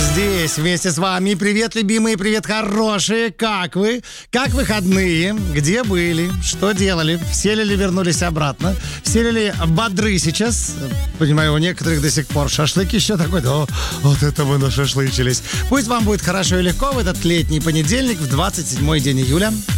Здесь вместе с вами. Привет, любимые, привет, хорошие. Как вы? Как выходные? Где были? Что делали? Все ли вернулись обратно? Все ли бодры сейчас? Понимаю, у некоторых до сих пор шашлык еще такой. Да, вот это мы нашашлычились. Пусть вам будет хорошо и легко в этот летний понедельник, в 27-й день июля.